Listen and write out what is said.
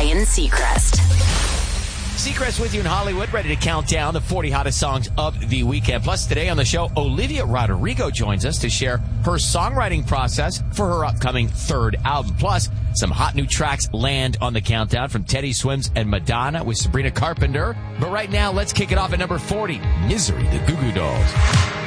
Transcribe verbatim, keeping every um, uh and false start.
Ryan Seacrest. Seacrest with you in Hollywood, ready to count down the forty hottest songs of the weekend. Plus, today on the show, Olivia Rodrigo joins us to share her songwriting process for her upcoming third album. Plus, some hot new tracks land on the countdown from Teddy Swims and Madonna with Sabrina Carpenter. But right now, let's kick it off at number forty, Misery, the Goo Goo Dolls.